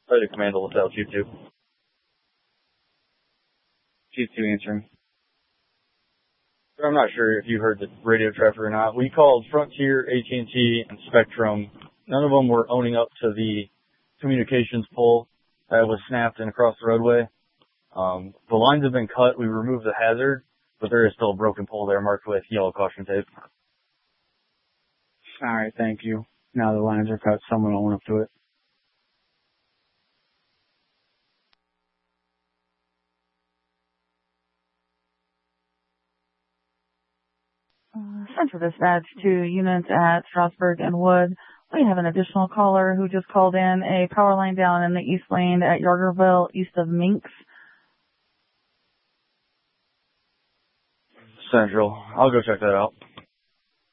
Flight of Command LaSalle, Chief 2. Chief 2 answering. I'm not sure if you heard the radio traffic or not. We called Frontier, AT&T, and Spectrum. None of them were owning up to the communications pole that was snapped and across the roadway. The lines have been cut. We removed the hazard, but there is still a broken pole there marked with yellow caution tape. All right, thank you. Now the lines are cut. Someone will own up to it. Central Dispatch to units at Strasburg and Wood. We have an additional caller who just called in a power line down in the east lane at Yargerville, east of Minks. Central. I'll go check that out.